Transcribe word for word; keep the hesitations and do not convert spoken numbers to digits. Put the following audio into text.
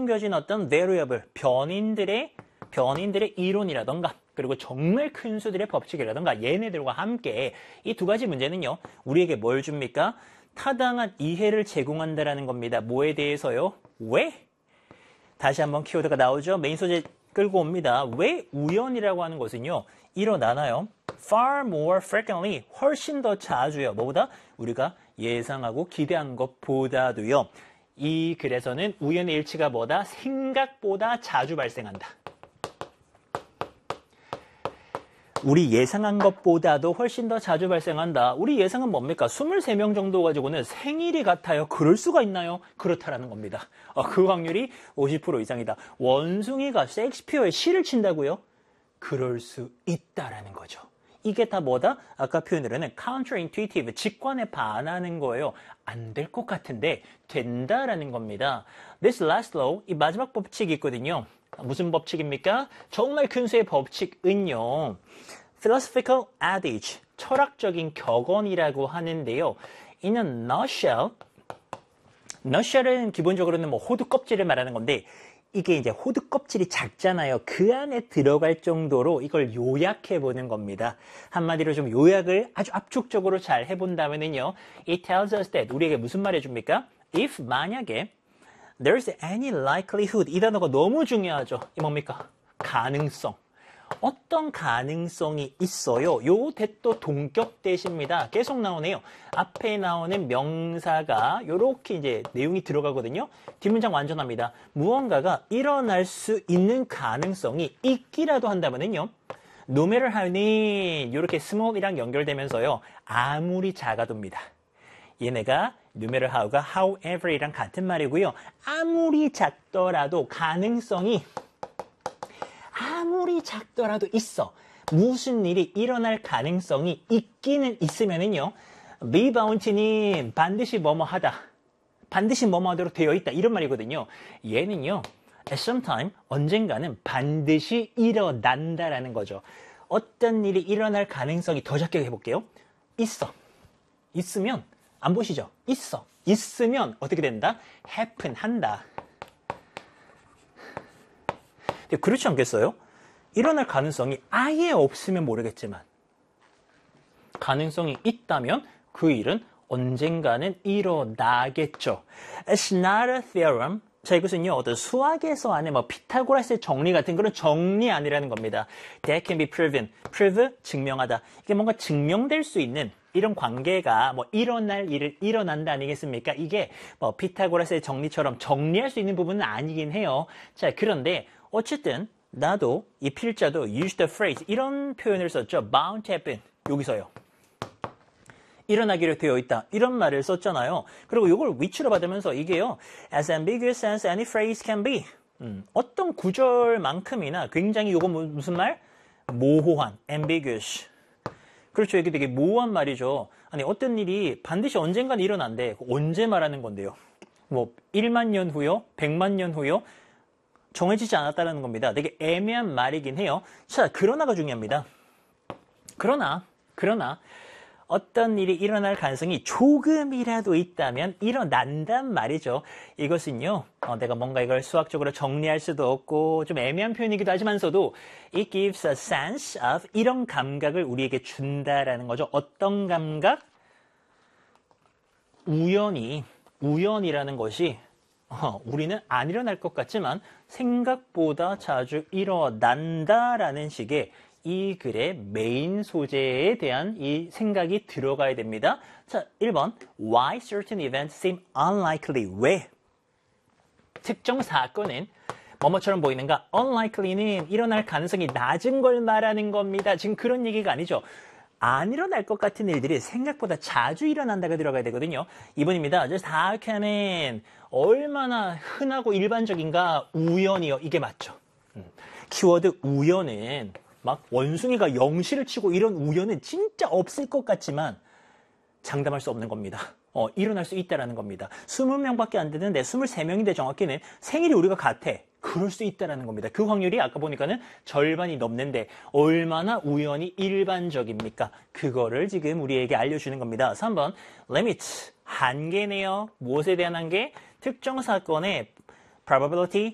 숨겨진 어떤 variable, 변인들의, 변인들의 이론이라던가 그리고 정말 큰 수들의 법칙이라던가 얘네들과 함께 이 두 가지 문제는요. 우리에게 뭘 줍니까? 타당한 이해를 제공한다라는 겁니다. 뭐에 대해서요? 왜? 다시 한번 키워드가 나오죠. 메인 소재 끌고 옵니다. 왜 우연이라고 하는 것은요. 일어나나요? far more frequently, 훨씬 더 자주요. 뭐보다? 우리가 예상하고 기대한 것보다도요. 이 글에서는 우연의 일치가 뭐다? 생각보다 자주 발생한다. 우리 예상한 것보다도 훨씬 더 자주 발생한다. 우리 예상은 뭡니까? 이십삼 명 정도 가지고는 생일이 같아요. 그럴 수가 있나요? 그렇다라는 겁니다. 어, 그 확률이 오십 퍼센트 이상이다. 원숭이가 셰익스피어의 시를 친다고요? 그럴 수 있다라는 거죠. 이게 다 뭐다? 아까 표현으로는 counterintuitive, 직관에 반하는 거예요. 안 될 것 같은데 된다라는 겁니다. This last law, 이 마지막 법칙이 있거든요. 무슨 법칙입니까? 정말 큰 수의 법칙은요. philosophical adage, 철학적인 격언이라고 하는데요. In a nutshell, nutshell은 기본적으로는 뭐 호두 껍질을 말하는 건데 이게 이제 호두 껍질이 작잖아요. 그 안에 들어갈 정도로 이걸 요약해 보는 겁니다. 한마디로 좀 요약을 아주 압축적으로 잘 해본다면은요. It tells us that 우리에게 무슨 말 해줍니까? If 만약에 there's any likelihood 이 단어가 너무 중요하죠. 이 뭡니까? 가능성. 어떤 가능성이 있어요. 요 대또 동격 대시입니다. 계속 나오네요. 앞에 나오는 명사가 요렇게 이제 내용이 들어가거든요. 뒷문장 완전합니다. 무언가가 일어날 수 있는 가능성이 있기라도 한다면은요. no matter how 는 요렇게 small이랑 연결되면서요. 아무리 작아도입니다. 얘네가 no matter how가 however이랑 같은 말이고요. 아무리 작더라도 가능성이 아무리 작더라도 있어. 무슨 일이 일어날 가능성이 있기는 있으면은요. be bounty는 반드시 뭐뭐 하다. 반드시 뭐뭐 하도록 되어 있다. 이런 말이거든요. 얘는요. at some time, 언젠가는 반드시 일어난다라는 거죠. 어떤 일이 일어날 가능성이 더 작게 해볼게요. 있어. 있으면 안 보시죠? 있어. 있으면 어떻게 된다? happen 한다. 근데 그렇지 않겠어요? 일어날 가능성이 아예 없으면 모르겠지만 가능성이 있다면 그 일은 언젠가는 일어나겠죠. It's not a theorem. 자, 이것은요, 어떤 수학에서 안에 뭐 피타고라스의 정리 같은 그런 정리 아니라는 겁니다. That can be proven. prove, 증명하다. 이게 뭔가 증명될 수 있는 이런 관계가 뭐 일어날 일을 일어난다 아니겠습니까? 이게 뭐 피타고라스의 정리처럼 정리할 수 있는 부분은 아니긴 해요. 자, 그런데 어쨌든 나도 이 필자도 use the phrase 이런 표현을 썼죠. bound to happen. 여기서요. 일어나기로 되어 있다. 이런 말을 썼잖아요. 그리고 이걸 위치로 받으면서 이게요. as ambiguous as any phrase can be. 음, 어떤 구절만큼이나 굉장히 이거 무슨 말? 모호한, ambiguous. 그렇죠. 이게 되게 모호한 말이죠. 아니 어떤 일이 반드시 언젠간 일어난대. 언제 말하는 건데요? 뭐 일만 년 후요? 백만 년 후요? 정해지지 않았다는 겁니다. 되게 애매한 말이긴 해요. 자, 그러나가 중요합니다. 그러나, 그러나 어떤 일이 일어날 가능성이 조금이라도 있다면 일어난단 말이죠. 이것은요, 어, 내가 뭔가 이걸 수학적으로 정리할 수도 없고 좀 애매한 표현이기도 하지만서도 it gives a sense of 이런 감각을 우리에게 준다라는 거죠. 어떤 감각? 우연히, 우연이라는 것이 어, 우리는 안 일어날 것 같지만 생각보다 자주 일어난다라는 식의 이 글의 메인 소재에 대한 이 생각이 들어가야 됩니다. 자, 일 번. Why certain events seem unlikely? 왜? 특정 사건은 뭐뭐처럼 보이는가? unlikely는 일어날 가능성이 낮은 걸 말하는 겁니다. 지금 그런 얘기가 아니죠. 안 일어날 것 같은 일들이 생각보다 자주 일어난다가 들어가야 되거든요. 이 번입니다. just how can it 얼마나 흔하고 일반적인가? 우연이요. 이게 맞죠. 음. 키워드 우연은 막 원숭이가 영시를 치고 이런 우연은 진짜 없을 것 같지만 장담할 수 없는 겁니다. 어, 일어날 수 있다는 겁니다. 이십 명밖에 안 되는데 이십삼 명인데 정확히는 생일이 우리가 같아. 그럴 수 있다는 겁니다. 그 확률이 아까 보니까는 절반이 넘는데 얼마나 우연히 일반적입니까? 그거를 지금 우리에게 알려주는 겁니다. 삼 번, limit, 한계네요. 무엇에 대한 한계? 특정 사건의 probability,